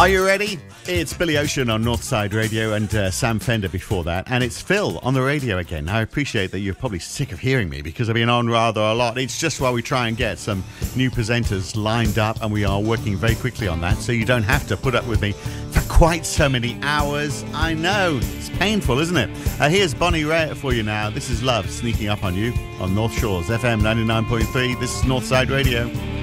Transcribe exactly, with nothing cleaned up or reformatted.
Are you ready? It's Billy Ocean on Northside Radio and uh, Sam Fender before that. And it's Phil on the radio again. I appreciate that you're probably sick of hearing me because I've been on rather a lot. It's just while we try and get some new presenters lined up, and we are working very quickly on that, so you don't have to put up with me for quite so many hours. I know, it's painful, isn't it? Uh, here's Bonnie Raitt for you now. This is Love sneaking up on you on North Shores F M ninety-nine point three. This is Northside Radio.